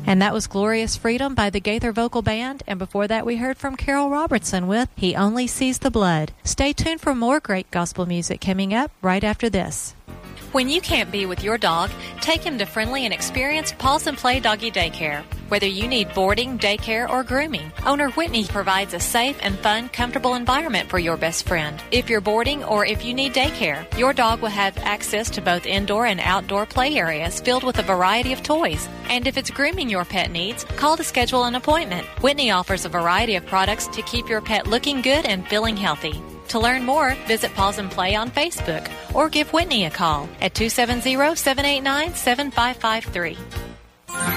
And that was Glorious Freedom by the Gaither Vocal Band. And before that, we heard from Carol Robertson with He Only Sees the Blood. Stay tuned for more great gospel music coming up right after this. When you can't be with your dog, take him to friendly and experienced Paws and Play Doggy Daycare. Whether you need boarding, daycare, or grooming, owner Whitney provides a safe and fun, comfortable environment for your best friend. If you're boarding or if you need daycare, your dog will have access to both indoor and outdoor play areas filled with a variety of toys. And if it's grooming your pet needs, call to schedule an appointment. Whitney offers a variety of products to keep your pet looking good and feeling healthy. To learn more, visit Paws and Play on Facebook or give Whitney a call at 270-789-7553.